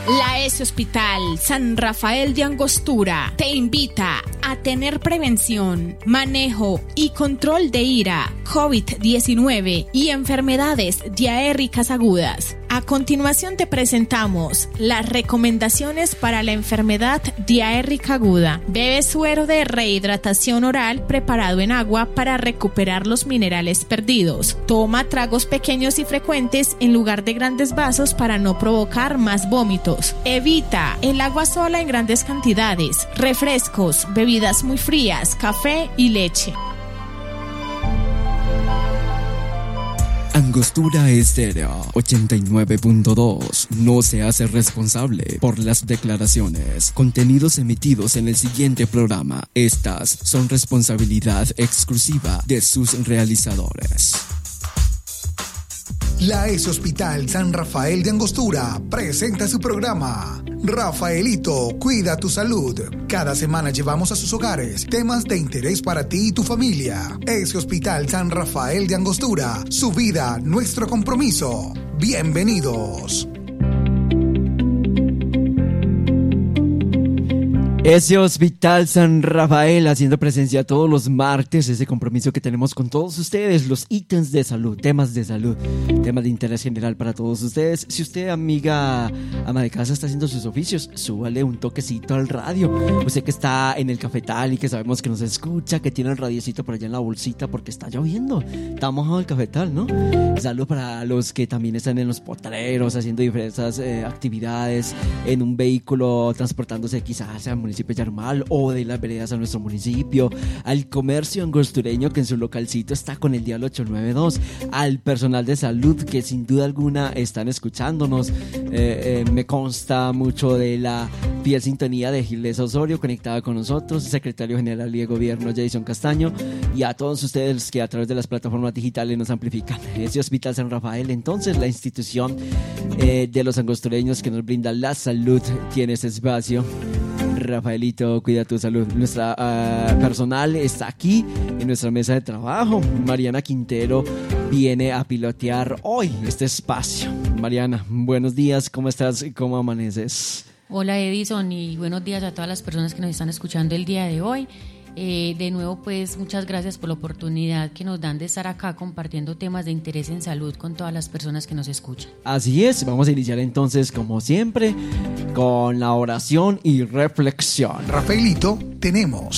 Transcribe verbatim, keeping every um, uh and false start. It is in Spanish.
La E S Hospital San Rafael de Angostura te invita a tener prevención, manejo y control de ira, COVID diecinueve y enfermedades diarréicas agudas. A continuación te presentamos las recomendaciones para la enfermedad diarreica aguda. Bebe suero de rehidratación oral preparado en agua para recuperar los minerales perdidos. Toma tragos pequeños y frecuentes en lugar de grandes vasos para no provocar más vómitos. Evita el agua sola en grandes cantidades, refrescos, bebidas muy frías, café y leche. Angostura Estéreo ochenta y nueve punto dos no se hace responsable por las declaraciones, contenidos emitidos en el siguiente programa. Estas son responsabilidad exclusiva de sus realizadores. La E S Hospital San Rafael de Angostura presenta su programa Rafaelito, cuida tu salud. Cada semana llevamos a sus hogares temas de interés para ti y tu familia. E S Hospital San Rafael de Angostura, su vida, nuestro compromiso. Bienvenidos. Ese Hospital San Rafael haciendo presencia todos los martes, ese compromiso que tenemos con todos ustedes, los ítems de salud, temas de salud, temas de interés general para todos ustedes. Si usted, amiga, ama de casa, está haciendo sus oficios, súbale un toquecito al radio. Usted que está en el cafetal y que sabemos que nos escucha, que tiene el radiecito por allá en la bolsita porque está lloviendo, está mojado el cafetal, ¿no? Salud para los que también están en los potreros haciendo diferentes eh, actividades en un vehículo, transportándose quizás a municipio de Yarumal o de las veredas a nuestro municipio, al comercio angostureño que en su localcito está con el dial ocho nueve dos, al personal de salud que sin duda alguna están escuchándonos. eh, eh, me consta mucho de la fiel sintonía de Giles Osorio conectada con nosotros, secretario general de gobierno Jason Castaño, y a todos ustedes que a través de las plataformas digitales nos amplifican. Ese Hospital San Rafael, entonces, la institución eh, de los angostureños que nos brinda la salud, tiene ese espacio. Rafaelito, cuida tu salud. Nuestra uh, personal está aquí en nuestra mesa de trabajo. Mariana Quintero viene a pilotear hoy este espacio. Mariana, buenos días, ¿cómo estás? ¿Cómo amaneces? Hola Edison, y buenos días a todas las personas que nos están escuchando el día de hoy. Eh, de nuevo, pues muchas gracias por la oportunidad que nos dan de estar acá compartiendo temas de interés en salud con todas las personas que nos escuchan. Así es, vamos a iniciar entonces, como siempre, con la oración y reflexión. Rafaelito, tenemos